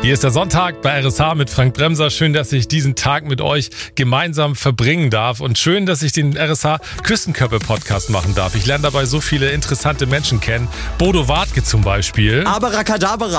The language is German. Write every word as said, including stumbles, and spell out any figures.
Hier ist der Sonntag bei R S H mit Frank Bremser. Schön, dass ich diesen Tag mit euch gemeinsam verbringen darf. Und schön, dass ich den R S H Küstenköppe-Podcast machen darf. Ich lerne dabei so viele interessante Menschen kennen. Bodo Wartke zum Beispiel. Abracadabra.